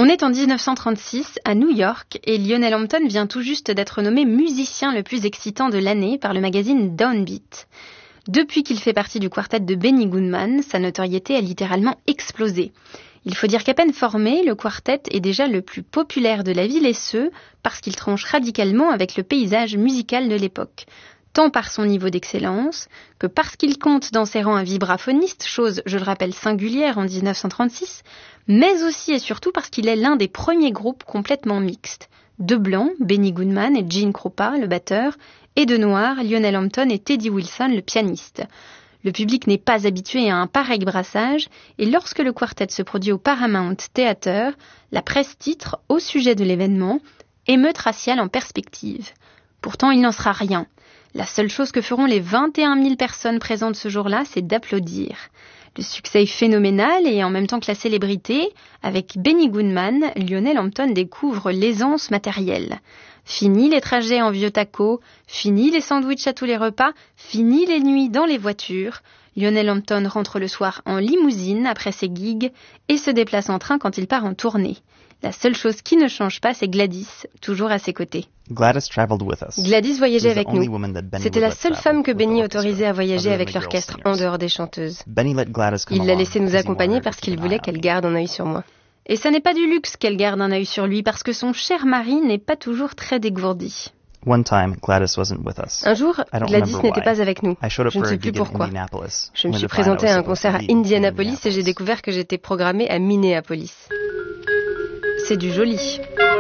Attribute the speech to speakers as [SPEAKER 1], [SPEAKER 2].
[SPEAKER 1] est en 1936 à New York et Lionel Hampton vient tout juste d'être nommé musicien le plus excitant de l'année par le magazine Downbeat. Depuis qu'il fait partie du quartet de Benny Goodman, sa notoriété a littéralement explosé. Il faut dire qu'à peine formé, le quartet est déjà le plus populaire de la ville et ce, parce qu'il tranche radicalement avec le paysage musical de l'époque. Tant par son niveau d'excellence, que parce qu'il compte dans ses rangs un vibraphoniste, chose, je le rappelle, singulière en 1936, mais aussi et surtout parce qu'il est l'un des premiers groupes complètement mixtes. De blancs, Benny Goodman et Gene Krupa, le batteur, et de noirs, Lionel Hampton et Teddy Wilson, le pianiste. Le public n'est pas habitué à un pareil brassage, et lorsque le quartet se produit au Paramount Theater, la presse titre, au sujet de l'événement, « Émeute raciale en perspective ». Pourtant, il n'en sera rien. La seule chose que feront les 21 000 personnes présentes ce jour-là, c'est d'applaudir. Le succès est phénoménal et en même temps que la célébrité, avec Benny Goodman, Lionel Hampton découvre l'aisance matérielle. Fini les trajets en vieux taco, fini les sandwichs à tous les repas, fini les nuits dans les voitures. Lionel Hampton rentre le soir en limousine après ses gigs et se déplace en train quand il part en tournée. La seule chose qui ne change pas, c'est Gladys, toujours à ses côtés. Gladys voyageait avec nous. C'était la seule femme que Benny autorisait à voyager avec l'orchestre en dehors des chanteuses. Il l'a laissée nous accompagner parce qu'il voulait qu'elle garde un œil sur moi. Et ça n'est pas du luxe qu'elle garde un œil sur lui parce que son cher mari n'est pas toujours très dégourdi. Un jour, Gladys n'était pas avec nous. Je ne sais plus pourquoi. Je me suis présentée à un concert à Indianapolis et j'ai découvert que j'étais programmée à Minneapolis. C'est du joli.